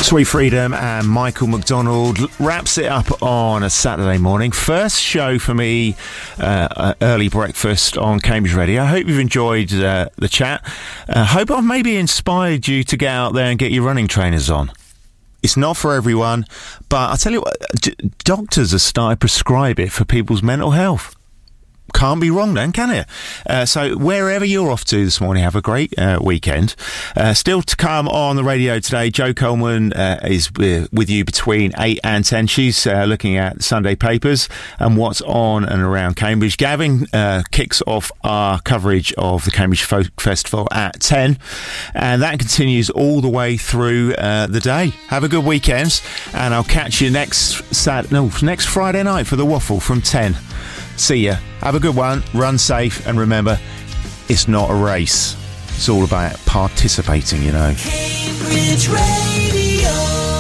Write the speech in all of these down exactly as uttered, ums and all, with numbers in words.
Sweet Freedom and Michael McDonald wraps it up on a Saturday morning. First show for me, uh, early breakfast on Cambridge Radio. I hope you've enjoyed uh, the chat. I uh, hope I've maybe inspired you to get out there and get your running trainers on. It's not for everyone, but I'll tell you what, d- doctors have started to prescribe it for people's mental health. Can't be wrong then, can it? Uh, so wherever you're off to this morning, have a great uh, weekend. Uh, still to come on the radio today, Jo Coleman uh, is uh, with you between eight and ten. She's uh, looking at Sunday papers and what's on and around Cambridge. Gavin uh, kicks off our coverage of the Cambridge Folk Festival at ten, and that continues all the way through uh, the day. Have a good weekend, and I'll catch you next Sat- no, next Friday night for the Waffle from ten. See ya. Have a good one. Run safe. And remember, it's not a race. It's all about participating, you know. Cambridge Radio.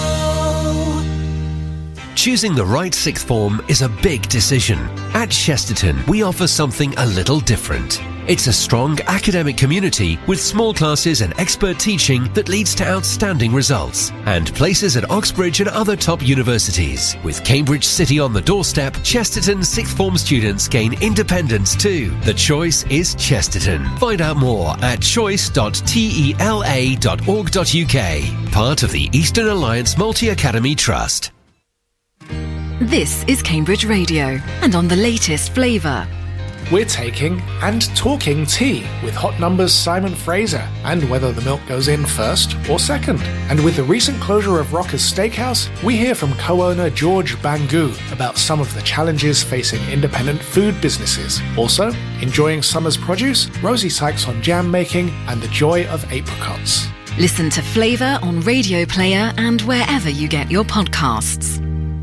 Choosing the right sixth form is a big decision. At Chesterton, we offer something a little different. It's a strong academic community with small classes and expert teaching that leads to outstanding results. And places at Oxbridge and other top universities. With Cambridge City on the doorstep, Chesterton sixth form students gain independence too. The choice is Chesterton. Find out more at choice dot tela dot org dot uk. Part of the Eastern Alliance Multi-Academy Trust. This is Cambridge Radio, and on the latest flavour. We're taking and talking tea with Hot Numbers Simon Fraser and whether the milk goes in first or second. And with the recent closure of Rockers Steakhouse, we hear from co-owner George Bangu about some of the challenges facing independent food businesses. Also, enjoying summer's produce, Rosie Sykes on jam making and the joy of apricots. Listen to Flavour on Radio Player and wherever you get your podcasts.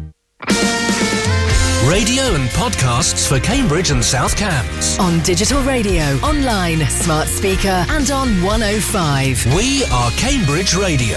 Radio and podcasts for Cambridge and South Cambs. On digital radio, online, smart speaker and on one oh five. We are Cambridge Radio.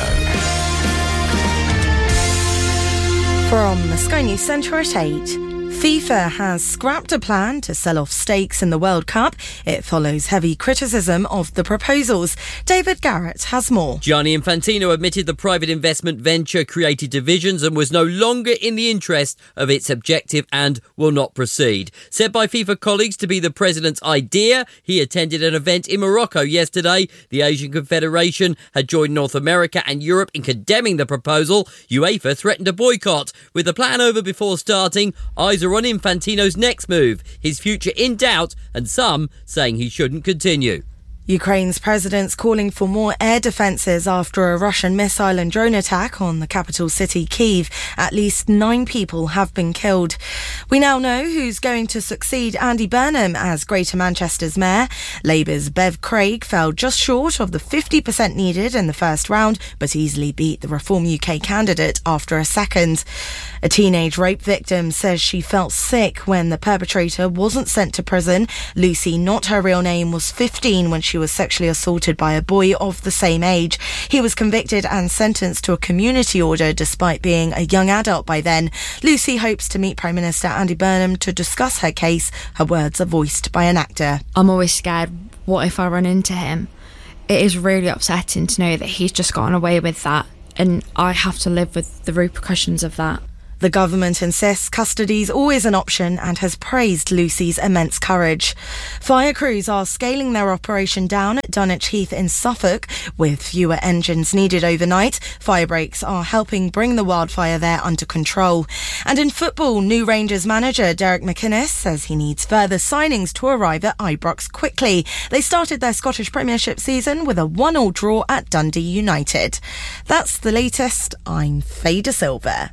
From the Sky News Centre at eight. FIFA has scrapped a plan to sell off stakes in the World Cup. It follows heavy criticism of the proposals. David Garrett has more. Gianni Infantino admitted the private investment venture created divisions and was no longer in the interest of its objective and will not proceed. Said by FIFA colleagues to be the president's idea, he attended an event in Morocco yesterday. The Asian Confederation had joined North America and Europe in condemning the proposal. UEFA threatened a boycott. With the plan over before starting, eyes are on Infantino's next move, his future in doubt, and some saying he shouldn't continue. Ukraine's president's calling for more air defences after a Russian missile and drone attack on the capital city, Kyiv. At least nine people have been killed. We now know who's going to succeed Andy Burnham as Greater Manchester's mayor. Labour's Bev Craig fell just short of the fifty percent needed in the first round, but easily beat the Reform U K candidate after a second. A teenage rape victim says she felt sick when the perpetrator wasn't sent to prison. Lucy, not her real name, was fifteen when she was sexually assaulted by a boy of the same age. He was convicted and sentenced to a community order despite being a young adult by then. Lucy hopes to meet Prime Minister Andy Burnham to discuss her case. Her words are voiced by an actor. I'm always scared, what if I run into him? It is really upsetting to know that he's just gotten away with that, and I have to live with the repercussions of that. The government insists custody is always an option and has praised Lucy's immense courage. Fire crews are scaling their operation down at Dunwich Heath in Suffolk, with fewer engines needed overnight. Fire breaks are helping bring the wildfire there under control. And in football, new Rangers manager Derek McInnes says he needs further signings to arrive at Ibrox quickly. They started their Scottish Premiership season with a one-all draw at Dundee United. That's the latest. I'm Faye De Silva.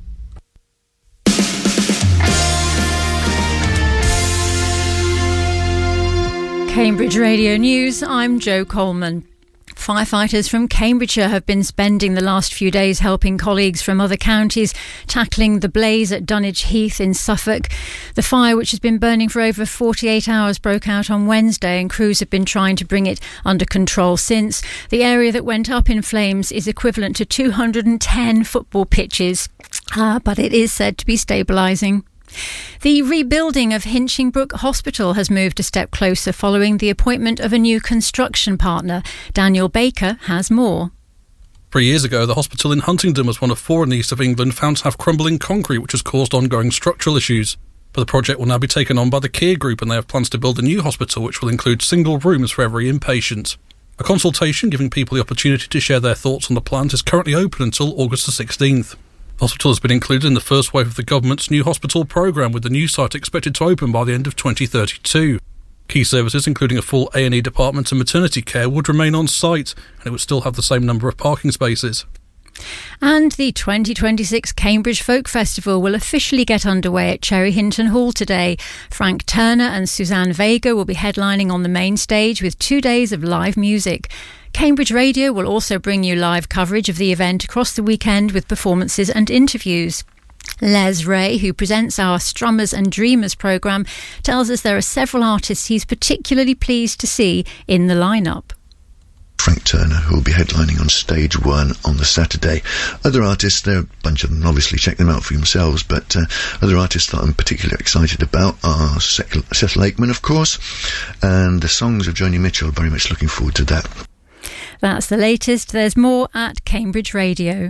Cambridge Radio News, I'm Jo Coleman. Firefighters from Cambridgeshire have been spending the last few days helping colleagues from other counties tackling the blaze at Dunwich Heath in Suffolk. The fire, which has been burning for over forty-eight hours, broke out on Wednesday and crews have been trying to bring it under control since. The area that went up in flames is equivalent to two hundred ten football pitches, uh, but it is said to be stabilising. The rebuilding of Hinchingbrook Hospital has moved a step closer following the appointment of a new construction partner. Daniel Baker has more. Three years ago, the hospital in Huntingdon was one of four in the east of England found to have crumbling concrete, which has caused ongoing structural issues. But the project will now be taken on by the Kier Group, and they have plans to build a new hospital which will include single rooms for every inpatient. A consultation giving people the opportunity to share their thoughts on the plant is currently open until August the sixteenth. The hospital has been included in the first wave of the government's new hospital programme, with the new site expected to open by the end of twenty thirty-two. Key services, including a full A and E department and maternity care, would remain on site, and it would still have the same number of parking spaces. And the twenty twenty-six Cambridge Folk Festival will officially get underway at Cherry Hinton Hall today. Frank Turner and Suzanne Vega will be headlining on the main stage with two days of live music. Cambridge Radio will also bring you live coverage of the event across the weekend with performances and interviews. Les Ray, who presents our Strummers and Dreamers programme, tells us there are several artists he's particularly pleased to see in the lineup. Frank Turner, who will be headlining on stage one on the Saturday. Other artists, there are a bunch of them, obviously check them out for yourselves, but uh, other artists that I'm particularly excited about are Seth Lakeman, of course, and the songs of Joni Mitchell. Very much looking forward to that. That's the latest. There's more at Cambridge Radio.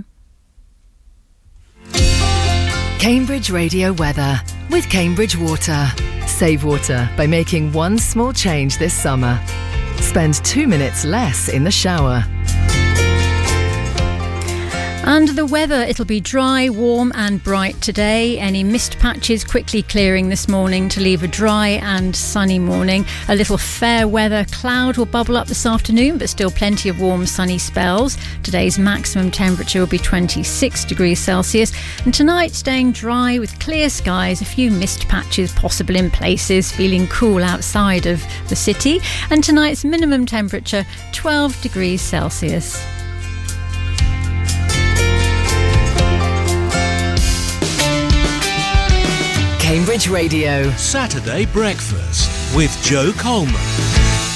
Cambridge Radio weather with Cambridge Water. Save water by making one small change this summer. Spend two minutes less in the shower. And the weather, it'll be dry, warm and bright today. Any mist patches quickly clearing this morning to leave a dry and sunny morning. A little fair weather cloud will bubble up this afternoon, but still plenty of warm sunny spells. Today's maximum temperature will be twenty-six degrees Celsius. And tonight staying dry with clear skies, a few mist patches possible in places, feeling cool outside of the city. And tonight's minimum temperature twelve degrees Celsius. Cambridge Radio. Saturday Breakfast with Joe Coleman.